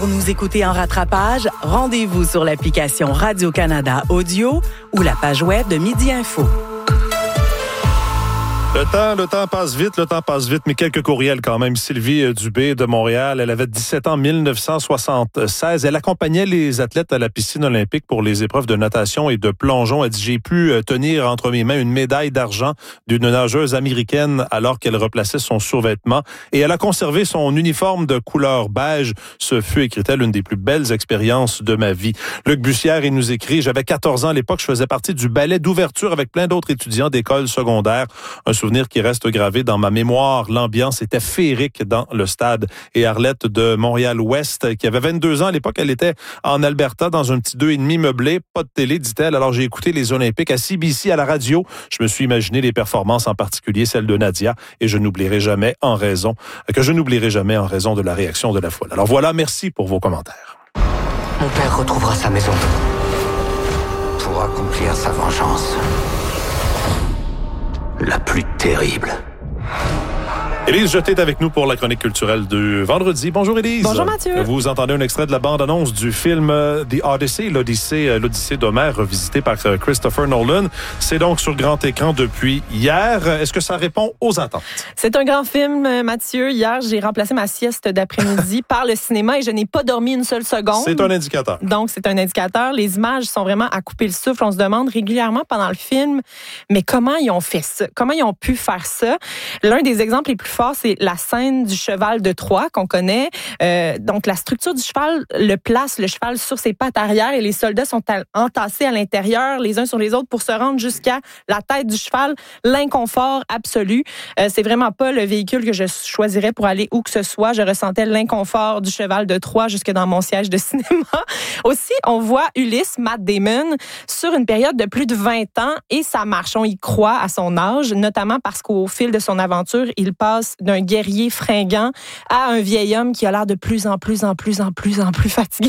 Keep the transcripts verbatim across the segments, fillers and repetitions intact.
Pour nous écouter en rattrapage, rendez-vous sur l'application Radio-Canada Audio ou la page web de Midi Info. Le temps, le temps passe vite, le temps passe vite, mais quelques courriels quand même. Sylvie Dubé de Montréal, elle avait dix-sept ans en dix-neuf cent soixante-seize. Elle accompagnait les athlètes à la piscine olympique pour les épreuves de natation et de plongeon. Elle dit, j'ai pu tenir entre mes mains une médaille d'argent d'une nageuse américaine alors qu'elle replaçait son survêtement. Et elle a conservé son uniforme de couleur beige. Ce fut, écrit-elle, une des plus belles expériences de ma vie. Luc Bussière, il nous écrit, j'avais quatorze ans à l'époque, je faisais partie du ballet d'ouverture avec plein d'autres étudiants d'école secondaire. Un souvenir qui reste gravé dans ma mémoire. L'ambiance était féerique dans le stade. Et Arlette de Montréal-Ouest, qui avait vingt-deux ans à l'époque, elle était en Alberta dans un petit deux et demi meublé, pas de télé, dit-elle. Alors j'ai écouté les Olympiques à C B C à la radio. Je me suis imaginé les performances, en particulier celle de Nadia, et je n'oublierai jamais en raison, que je n'oublierai jamais en raison de la réaction de la foule. Alors voilà, merci pour vos commentaires. Mon père retrouvera sa maison pour accomplir sa vengeance. La plus terrible. Élise Jeté est avec nous pour la chronique culturelle de vendredi. Bonjour Élise. Bonjour Mathieu. Vous entendez un extrait de la bande-annonce du film The Odyssey, l'Odyssée, l'Odyssée d'Homère, revisité par Christopher Nolan. C'est donc sur grand écran depuis hier. Est-ce que ça répond aux attentes? C'est un grand film, Mathieu. Hier, j'ai remplacé ma sieste d'après-midi par le cinéma et je n'ai pas dormi une seule seconde. C'est un indicateur. Donc, c'est un indicateur. Les images sont vraiment à couper le souffle. On se demande régulièrement pendant le film, mais comment ils ont fait ça? Comment ils ont pu faire ça? L'un des exemples les plus forts, c'est la scène du cheval de Troie qu'on connaît. Euh, donc, la structure du cheval le place le cheval sur ses pattes arrière et les soldats sont entassés à l'intérieur, les uns sur les autres, pour se rendre jusqu'à la tête du cheval. L'inconfort absolu. Euh, c'est vraiment pas le véhicule que je choisirais pour aller où que ce soit. Je ressentais l'inconfort du cheval de Troie jusque dans mon siège de cinéma. Aussi, on voit Ulysse, Matt Damon, sur une période de plus de vingt ans et ça marche. On y croit à son âge, notamment parce qu'au fil de son aventure, il passe d'un guerrier fringant à un vieil homme qui a l'air de plus en plus, en plus, en plus, en plus fatigué.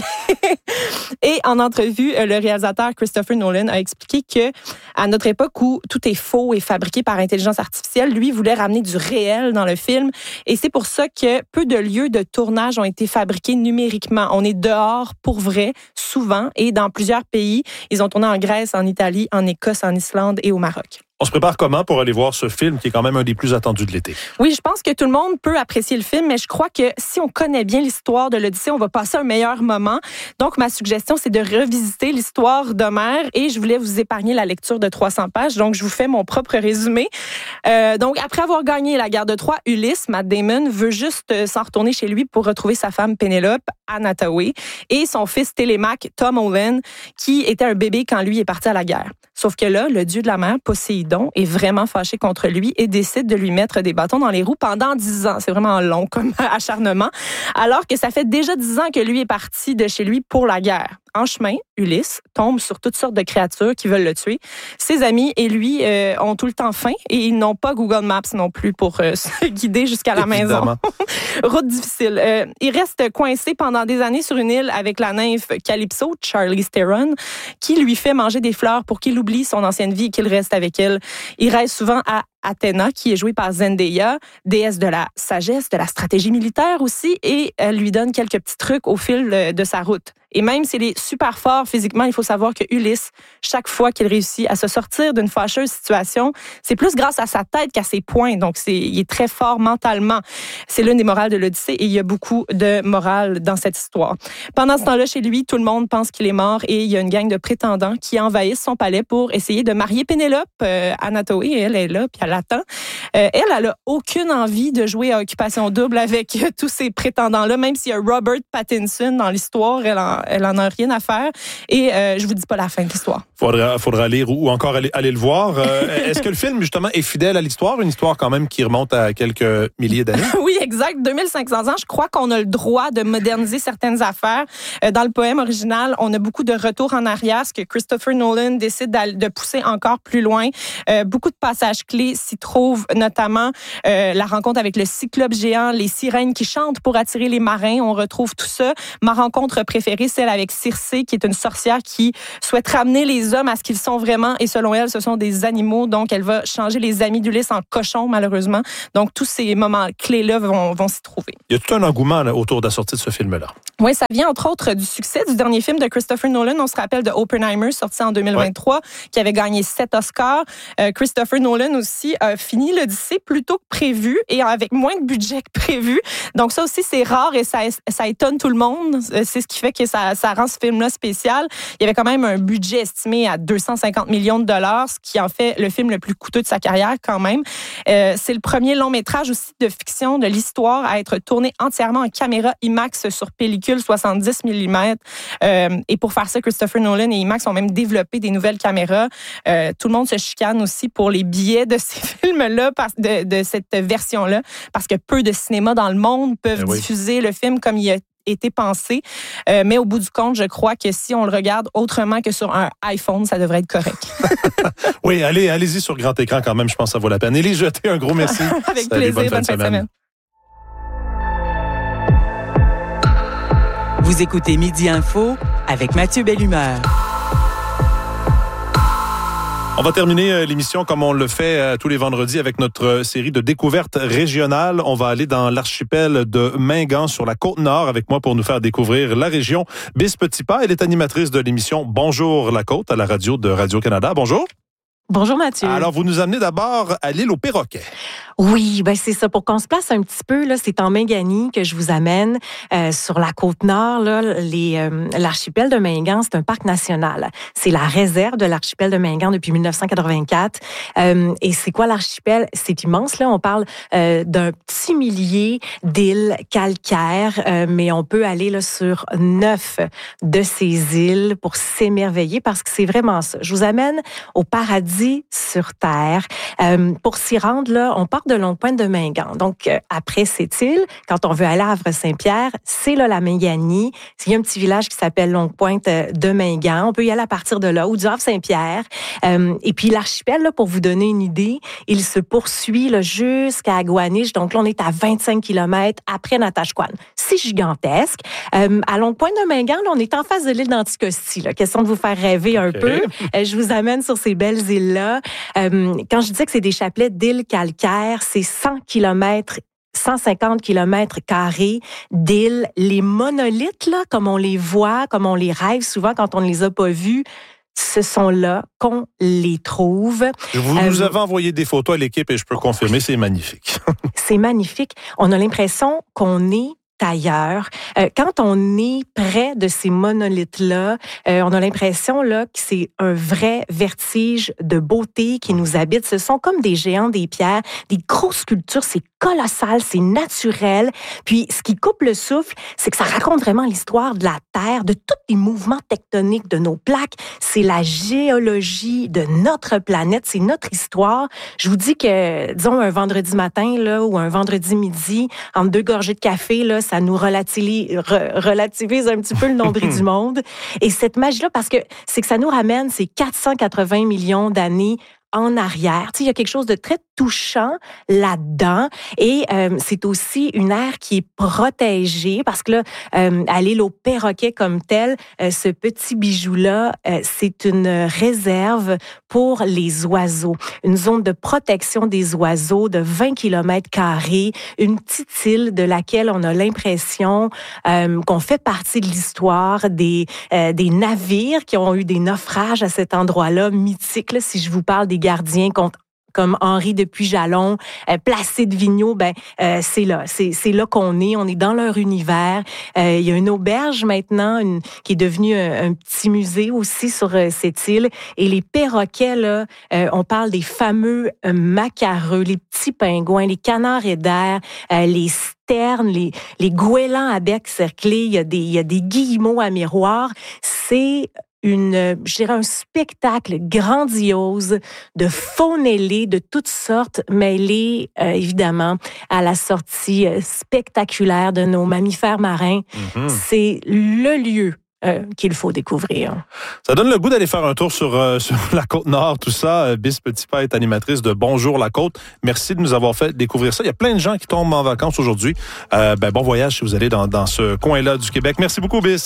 Et en entrevue, le réalisateur Christopher Nolan a expliqué que à notre époque où tout est faux et fabriqué par intelligence artificielle, lui voulait ramener du réel dans le film. Et c'est pour ça que peu de lieux de tournage ont été fabriqués numériquement. On est dehors pour vrai, souvent, et dans plusieurs pays. Ils ont tourné en Grèce, en Italie, en Écosse, en Islande et au Maroc. On se prépare comment pour aller voir ce film qui est quand même un des plus attendus de l'été? Oui, je pense que tout le monde peut apprécier le film, mais je crois que si on connaît bien l'histoire de l'Odyssée, on va passer un meilleur moment. Donc, ma suggestion, c'est de revisiter l'histoire d'Homère et je voulais vous épargner la lecture de trois cents pages. Donc, je vous fais mon propre résumé. Euh, donc, après avoir gagné la guerre de Troie, Ulysse, Matt Damon, veut juste s'en retourner chez lui pour retrouver sa femme Pénélope, Anatawé, et son fils Télémaque, Tom Owen, qui était un bébé quand lui est parti à la guerre. Sauf que là, le dieu de la mer, Poséidon, est vraiment fâché contre lui et décide de lui mettre des bâtons dans les roues pendant dix ans. C'est vraiment long comme acharnement. Alors que ça fait déjà dix ans que lui est parti de chez lui pour la guerre. En chemin, Ulysse tombe sur toutes sortes de créatures qui veulent le tuer. Ses amis et lui euh, ont tout le temps faim et ils n'ont pas Google Maps non plus pour euh, se guider jusqu'à la Évidemment. maison. Route difficile. Euh, il reste coincé pendant des années sur une île avec la nymphe Calypso, Charlize Theron, qui lui fait manger des fleurs pour qu'il oublie son ancienne vie et qu'il reste avec elle. Il reste souvent à Athéna, qui est jouée par Zendaya, déesse de la sagesse, de la stratégie militaire aussi, et elle lui donne quelques petits trucs au fil de sa route. Et même s'il est super fort physiquement, il faut savoir que Ulysse, chaque fois qu'il réussit à se sortir d'une fâcheuse situation, c'est plus grâce à sa tête qu'à ses poings. Donc, c'est, il est très fort mentalement. C'est l'une des morales de l'Odyssée et il y a beaucoup de morale dans cette histoire. Pendant ce temps-là, chez lui, tout le monde pense qu'il est mort et il y a une gang de prétendants qui envahissent son palais pour essayer de marier Pénélope. Euh, Anatawé, elle est là, puis elle attend. Euh, elle, elle a aucune envie de jouer à Occupation Double avec euh, tous ces prétendants-là, même s'il y a Robert Pattinson dans l'histoire, elle en, elle en a rien à faire. Et euh, je vous dis pas la fin de l'histoire. Faudra, faudra lire ou encore aller, aller le voir. Euh, est-ce que le film, justement, est fidèle à l'histoire? Une histoire quand même qui remonte à quelques milliers d'années? Oui, exact. deux mille cinq cents ans. Je crois qu'on a le droit de moderniser certaines affaires. Euh, dans le poème original, on a beaucoup de retours en arrière, ce que Christopher Nolan décide de pousser encore plus loin. Euh, beaucoup de passages clés s'y trouvent, notamment euh, la rencontre avec le cyclope géant, les sirènes qui chantent pour attirer les marins. On retrouve tout ça. Ma rencontre préférée, celle avec Circé, qui est une sorcière qui souhaite ramener les hommes à ce qu'ils sont vraiment. Et selon elle, ce sont des animaux. Donc, elle va changer les amis d'Ulysse en cochons, malheureusement. Donc, tous ces moments clés-là vont, vont s'y trouver. Il y a tout un engouement là, autour de la sortie de ce film-là. Oui, ça vient entre autres du succès du dernier film de Christopher Nolan. On se rappelle de Oppenheimer, sorti en deux mille vingt-trois, ouais. qui avait gagné sept Oscars. Euh, Christopher Nolan aussi a fini l'Odyssée plus tôt que prévu et avec moins de budget que prévu. Donc ça aussi, c'est rare et ça, ça étonne tout le monde. C'est ce qui fait que ça, ça rend ce film-là spécial. Il y avait quand même un budget estimé à deux cent cinquante millions de dollars, ce qui en fait le film le plus coûteux de sa carrière quand même. Euh, c'est le premier long métrage aussi de fiction de l'histoire à être tourné entièrement en caméra IMAX sur pellicule soixante-dix millimètres. Euh, et pour faire ça, Christopher Nolan et IMAX ont même développé des nouvelles caméras. Euh, tout le monde se chicane aussi pour les billets de ces films-là, de, de cette version-là, parce que peu de cinémas dans le monde peuvent oui. diffuser le film comme il a été pensé. Euh, mais au bout du compte, je crois que si on le regarde autrement que sur un iPhone, ça devrait être correct. Oui, allez, allez-y sur grand écran quand même, je pense que ça vaut la peine. Élie Jeté, un gros merci. Avec Salut, plaisir, bonne, bonne fin de semaine. semaine. Vous écoutez Midi Info avec Mathieu Bellumeur. On va terminer l'émission comme on le fait tous les vendredis avec notre série de découvertes régionales. On va aller dans l'archipel de Mingan sur la Côte-Nord avec moi pour nous faire découvrir la région. Bis Petitpas, elle est animatrice de l'émission Bonjour la Côte à la radio de Radio-Canada. Bonjour. Bonjour Mathieu. Alors, vous nous amenez d'abord à l'île aux Perroquets. Oui, ben c'est ça. Pour qu'on se place un petit peu, là, c'est en Mingani que je vous amène euh, sur la Côte-Nord. Là, les, euh, l'archipel de Mingan, c'est un parc national. C'est la réserve de l'archipel de Mingan depuis dix-neuf cent quatre-vingt-quatre. Euh, et c'est quoi l'archipel? C'est immense. Là, on parle euh, d'un petit millier d'îles calcaires, euh, mais on peut aller là, sur neuf de ces îles pour s'émerveiller parce que c'est vraiment ça. Je vous amène au paradis sur Terre. Euh, pour s'y rendre, là, on part de Longue-Pointe de Mingan. Donc, euh, après cette île, quand on veut aller à Havre-Saint-Pierre, c'est là la Mingani. Il y a un petit village qui s'appelle Longue-Pointe de Mingan. On peut y aller à partir de là, ou du Havre-Saint-Pierre. Euh, et puis, l'archipel, là, pour vous donner une idée, il se poursuit là, jusqu'à Aguaniche. Donc, là, on est à vingt-cinq kilomètres après Natashquan. C'est gigantesque. Euh, à Longue-Pointe de Mingan, là, on est en face de l'île d'Anticosti. Là. Question de vous faire rêver un okay. peu. Euh, je vous amène sur ces belles îles-là. Euh, quand je disais que c'est des chapelets d'îles calcaires, c'est cent kilomètres, cent cinquante kilomètres carrés d'îles. Les monolithes, là, comme on les voit, comme on les rêve souvent quand on ne les a pas vus, ce sont là qu'on les trouve. Vous euh, nous avez envoyé des photos à l'équipe et je peux confirmer, c'est magnifique. C'est magnifique. On a l'impression qu'on est ailleurs. Euh, quand on est près de ces monolithes-là, euh, on a l'impression là, que c'est un vrai vertige de beauté qui nous habite. Ce sont comme des géants des pierres, des grosses sculptures, c'est colossal, c'est naturel. Puis, ce qui coupe le souffle, c'est que ça raconte vraiment l'histoire de la Terre, de tous les mouvements tectoniques de nos plaques. C'est la géologie de notre planète, c'est notre histoire. Je vous dis que, disons, un vendredi matin là, ou un vendredi midi, entre deux gorgées de café, là, ça nous relativise, re, relativise un petit peu le nombril du monde. Et cette magie-là, parce que c'est que ça nous ramène ces quatre cent quatre-vingts millions d'années en arrière. Tu sais, il y a quelque chose de très touchant là-dedans. Et euh, c'est aussi une aire qui est protégée parce que là, euh, à l'île aux Perroquets comme telle, euh, ce petit bijou-là, euh, c'est une réserve pour les oiseaux. Une zone de protection des oiseaux de vingt kilomètres carrés, une petite île de laquelle on a l'impression euh, qu'on fait partie de l'histoire des, euh, des navires qui ont eu des naufrages à cet endroit-là, mythique, là, si je vous parle des gardiens contre comme Henri de Puyjalon, euh, Placide Vigneault, ben euh, c'est là, c'est c'est là qu'on est, on est dans leur univers. Euh, il y a une auberge maintenant, une, qui est devenue un, un petit musée aussi sur euh, cette île. Et les perroquets là, euh, on parle des fameux euh, macareux, les petits pingouins, les canards aidaires, euh, les sternes, les les goélands à bec cerclé. Il y a des il y a des guillemots à miroir. C'est une, je dirais un spectacle grandiose de faune ailée de toutes sortes, mêlé euh, évidemment à la sortie euh, spectaculaire de nos mammifères marins. Mm-hmm. C'est le lieu Euh, qu'il faut découvrir. Ça donne le goût d'aller faire un tour sur, euh, sur la Côte-Nord, tout ça. Bis Petitpas est animatrice de Bonjour la Côte. Merci de nous avoir fait découvrir ça. Il y a plein de gens qui tombent en vacances aujourd'hui. Euh, ben, bon voyage si vous allez dans, dans ce coin-là du Québec. Merci beaucoup, Bis.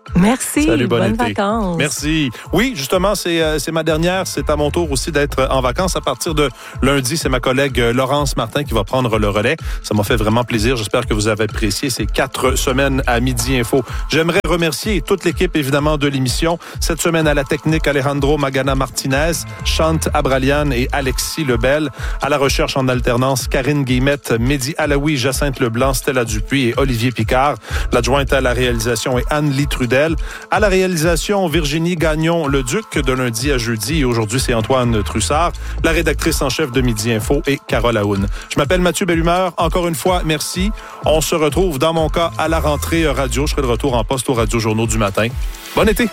Merci. Salut, bon bonnes été. vacances. Merci. Oui, justement, c'est, euh, c'est ma dernière. C'est à mon tour aussi d'être en vacances. À partir de lundi, c'est ma collègue euh, Laurence Martin qui va prendre le relais. Ça m'a fait vraiment plaisir. J'espère que vous avez apprécié ces quatre semaines à Midi Info. J'aimerais remercier toute l'équipe, évidemment, de l'émission. Cette semaine, à la technique, Alejandro Magana Martinez, Chante Abralian et Alexis Lebel. À la recherche en alternance, Karine Guillemette, Mehdi Alaoui, Jacinthe Leblanc, Stella Dupuis et Olivier Picard. L'adjointe à la réalisation est Anne-Lie Trudel. À la réalisation, Virginie Gagnon-Leduc, de lundi à jeudi. Et aujourd'hui, c'est Antoine Trussard. La rédactrice en chef de Midi Info est Carole Aoun. Je m'appelle Mathieu Bellumeur. Encore une fois, merci. On se retrouve, dans mon cas, à la rentrée radio. Je serai de retour en poste aux radiojournaux du matin. Bon été!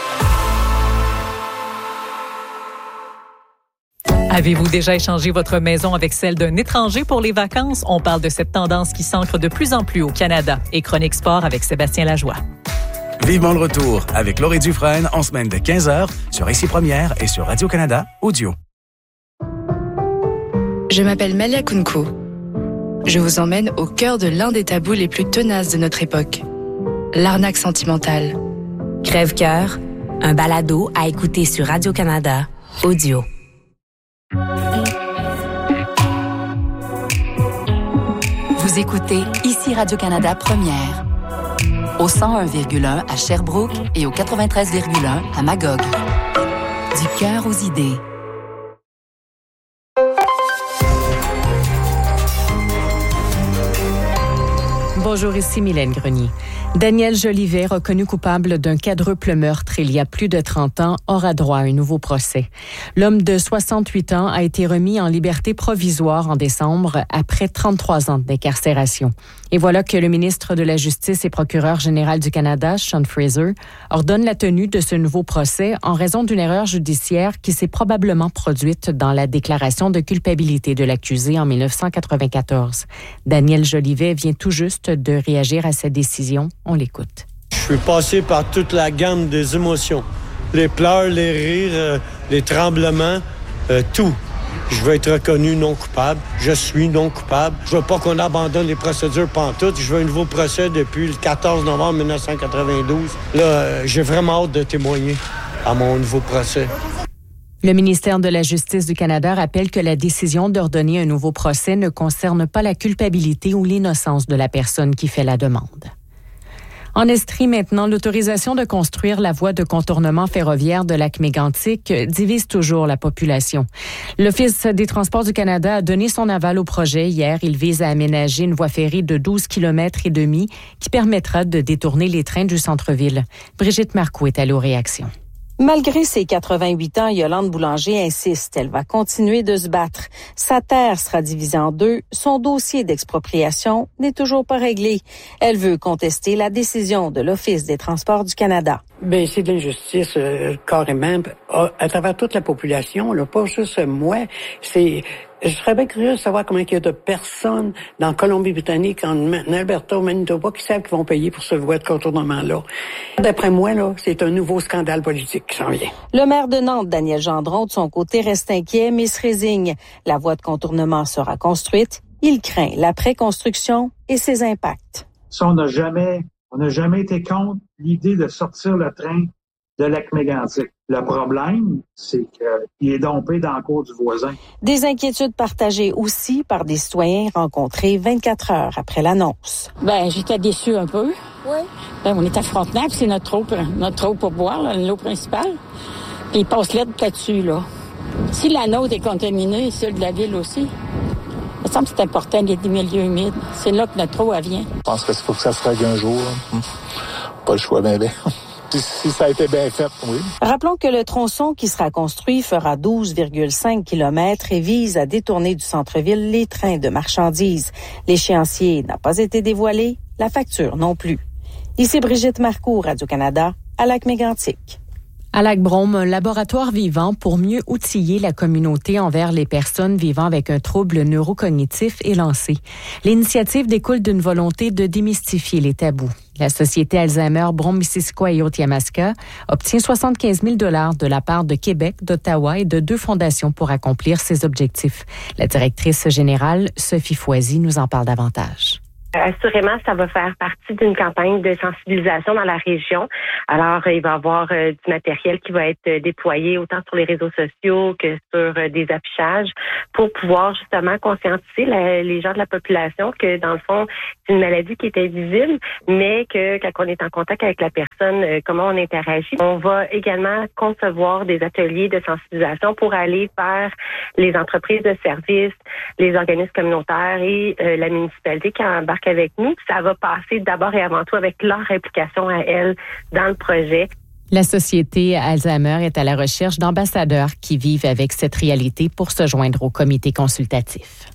Avez-vous déjà échangé votre maison avec celle d'un étranger pour les vacances? On parle de cette tendance qui s'ancre de plus en plus au Canada. Et Chronique Sport avec Sébastien Lajoie. Vivement le retour avec Laurie Dufresne en semaine de quinze heures sur Ici Première et sur Radio-Canada Audio. Je m'appelle Malia Kunko. Je vous emmène au cœur de l'un des tabous les plus tenaces de notre époque. L'arnaque sentimentale. Crève-cœur, un balado à écouter sur Radio-Canada Audio. Vous écoutez Ici Radio-Canada Première. Au cent un virgule un à Sherbrooke et au quatre-vingt-treize virgule un à Magog. Du cœur aux idées. Bonjour, ici Mylène Grenier. Daniel Jolivet, reconnu coupable d'un quadruple meurtre il y a plus de trente ans, aura droit à un nouveau procès. L'homme de soixante-huit ans a été remis en liberté provisoire en décembre après trente-trois ans d'incarcération. Et voilà que le ministre de la Justice et procureur général du Canada, Sean Fraser, ordonne la tenue de ce nouveau procès en raison d'une erreur judiciaire qui s'est probablement produite dans la déclaration de culpabilité de l'accusé en dix-neuf cent quatre-vingt-quatorze. Daniel Jolivet vient tout juste de réagir à cette décision. On l'écoute. Je suis passé par toute la gamme des émotions. Les pleurs, les rires, euh, les tremblements, euh, tout. Je veux être reconnu non coupable. Je suis non coupable. Je veux pas qu'on abandonne les procédures pantoute. Je veux un nouveau procès depuis le quatorze novembre dix-neuf cent quatre-vingt-douze. Là, euh, j'ai vraiment hâte de témoigner à mon nouveau procès. Le ministère de la Justice du Canada rappelle que la décision d'ordonner un nouveau procès ne concerne pas la culpabilité ou l'innocence de la personne qui fait la demande. En Estrie, maintenant, l'autorisation de construire la voie de contournement ferroviaire de Lac-Mégantic divise toujours la population. L'Office des Transports du Canada a donné son aval au projet hier. Il vise à aménager une voie ferrée de douze kilomètres et demi qui permettra de détourner les trains du centre-ville. Brigitte Marcoux est allée aux réactions. Malgré ses quatre-vingt-huit ans, Yolande Boulanger insiste. Elle va continuer de se battre. Sa terre sera divisée en deux. Son dossier d'expropriation n'est toujours pas réglé. Elle veut contester la décision de l'Office des Transports du Canada. Ben c'est de l'injustice euh, carrément à, à travers toute la population, là, pas juste moi. C'est, je serais bien curieux de savoir comment il y a de personnes dans Colombie-Britannique, en, en Alberta, au Manitoba, qui savent qu'ils vont payer pour ce voie de contournement-là. D'après moi, là, c'est un nouveau scandale politique qui s'en vient. Le maire de Nantes, Daniel Gendron, de son côté, reste inquiet, mais se résigne. La voie de contournement sera construite. Il craint la préconstruction et ses impacts. Ça, on n'a jamais, on n'a jamais été contre l'idée de sortir le train de Lac-Mégantic. Le problème, c'est qu'il est dompé dans le cours du voisin. Des inquiétudes partagées aussi par des citoyens rencontrés vingt-quatre heures après l'annonce. Ben, j'étais déçue un peu. Oui. Ben, on est à Frontenac, c'est notre trou, notre trou pour boire, là, l'eau principale. Puis il passe l'aide là-dessus, là. Si la nôtre est contaminée, celle de la ville aussi. Il me semble que c'est important d'être des milieux humides. C'est là que notre eau, elle vient. Je pense qu'il faut que ça se règle un jour. Hein. Pas le choix, ben, ben. Si ça a été bien fait, oui. Rappelons que le tronçon qui sera construit fera douze virgule cinq kilomètres et vise à détourner du centre-ville les trains de marchandises. L'échéancier n'a pas été dévoilé, la facture non plus. Ici Brigitte Marcoux, Radio-Canada, à Lac-Mégantic. À Lac-Brome, un laboratoire vivant pour mieux outiller la communauté envers les personnes vivant avec un trouble neurocognitif est lancé. L'initiative découle d'une volonté de démystifier les tabous. La Société Alzheimer Brome-Missisquoi et Haute-Yamaska obtient soixante-quinze mille dollars de la part de Québec, d'Ottawa et de deux fondations pour accomplir ses objectifs. La directrice générale, Sophie Foisy, nous en parle davantage. Assurément, ça va faire partie d'une campagne de sensibilisation dans la région. Alors, il va y avoir euh, du matériel qui va être déployé autant sur les réseaux sociaux que sur euh, des affichages pour pouvoir justement conscientiser la, les gens de la population que, dans le fond, c'est une maladie qui est invisible, mais que quand on est en contact avec la personne, euh, comment on interagit. On va également concevoir des ateliers de sensibilisation pour aller vers les entreprises de services, les organismes communautaires et euh, la municipalité qui embarque avec nous. Ça va passer d'abord et avant tout avec leur implication à elles dans le projet. La Société Alzheimer est à la recherche d'ambassadeurs qui vivent avec cette réalité pour se joindre au comité consultatif.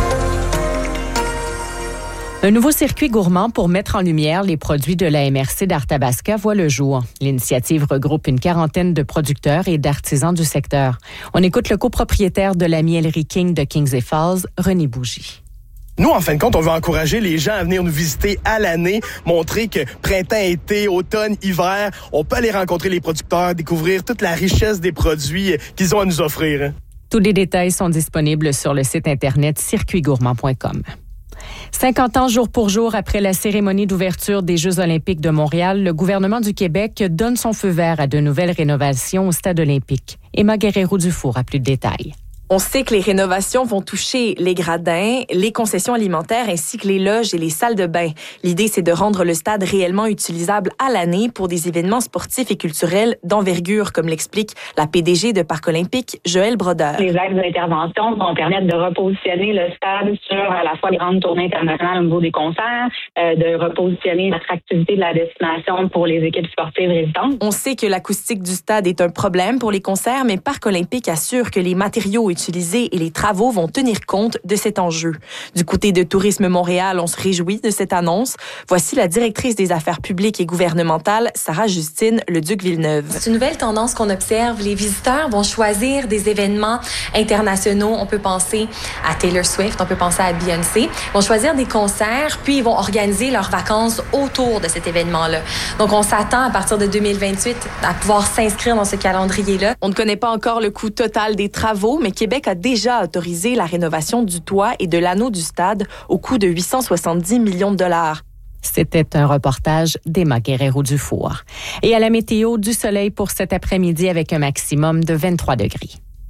Un nouveau circuit gourmand pour mettre en lumière les produits de la M R C d'Arthabasca voit le jour. L'initiative regroupe une quarantaine de producteurs et d'artisans du secteur. On écoute le copropriétaire de la Mielerie King de Kings et Falls, René Bougie. Nous, en fin de compte, on veut encourager les gens à venir nous visiter à l'année, montrer que printemps, été, automne, hiver, on peut aller rencontrer les producteurs, découvrir toute la richesse des produits qu'ils ont à nous offrir. Tous les détails sont disponibles sur le site internet circuit gourmand point com. cinquante ans jour pour jour après la cérémonie d'ouverture des Jeux olympiques de Montréal, le gouvernement du Québec donne son feu vert à de nouvelles rénovations au stade olympique. Emma Guerrero-Dufour a plus de détails. On sait que les rénovations vont toucher les gradins, les concessions alimentaires ainsi que les loges et les salles de bain. L'idée, c'est de rendre le stade réellement utilisable à l'année pour des événements sportifs et culturels d'envergure, comme l'explique la P D G de Parc olympique, Joëlle Brodeur. Les axes d'intervention vont permettre de repositionner le stade sur à la fois les grandes tournées internationales au niveau des concerts, euh, de repositionner l'attractivité de la destination pour les équipes sportives résistantes. On sait que l'acoustique du stade est un problème pour les concerts, mais Parc olympique assure que les matériaux utilisés et les travaux vont tenir compte de cet enjeu. Du côté de Tourisme Montréal, on se réjouit de cette annonce. Voici la directrice des affaires publiques et gouvernementales, Sarah-Justine Leduc-Villeneuve. C'est une nouvelle tendance qu'on observe. Les visiteurs vont choisir des événements internationaux. On peut penser à Taylor Swift, on peut penser à Beyoncé. Ils vont choisir des concerts, puis ils vont organiser leurs vacances autour de cet événement-là. Donc, on s'attend à partir de deux mille vingt-huit à pouvoir s'inscrire dans ce calendrier-là. On ne connaît pas encore le coût total des travaux, mais Québec a déjà autorisé la rénovation du toit et de l'anneau du stade au coût de huit cent soixante-dix millions de dollars. C'était un reportage d'Emma Guerrero-Dufour. Et à la météo, du soleil pour cet après-midi avec un maximum de vingt-trois degrés.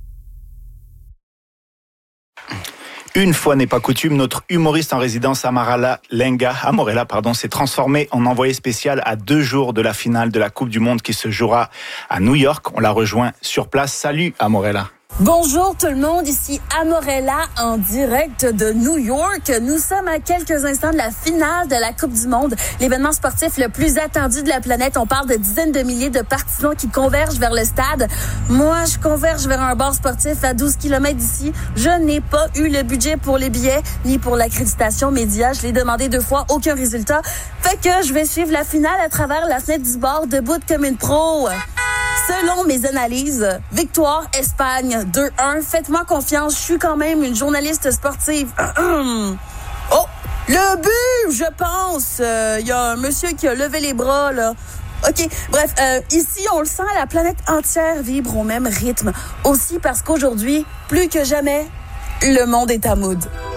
Une fois n'est pas coutume, notre humoriste en résidence Amarala Lenga, Amorella, pardon, s'est transformé en envoyé spécial à deux jours de la finale de la Coupe du Monde qui se jouera à New York. On l'a rejoint sur place. Salut Amorella. Bonjour tout le monde, ici Amorella en direct de New York. Nous sommes à quelques instants de la finale de la Coupe du Monde, l'événement sportif le plus attendu de la planète. On parle de dizaines de milliers de partisans qui convergent vers le stade. Moi, je converge vers un bar sportif à douze kilomètres d'ici. Je n'ai pas eu le budget pour les billets ni pour l'accréditation média. Je l'ai demandé deux fois, aucun résultat. Fait que je vais suivre la finale à travers la fenêtre du bar, debout comme une pro. Selon mes analyses, victoire Espagne deux un. Faites-moi confiance, je suis quand même une journaliste sportive. Oh, le but, je pense. Il euh, y a un monsieur qui a levé les bras, là. OK, bref, euh, ici, on le sent, la planète entière vibre au même rythme. Aussi parce qu'aujourd'hui, plus que jamais, le monde est à mood.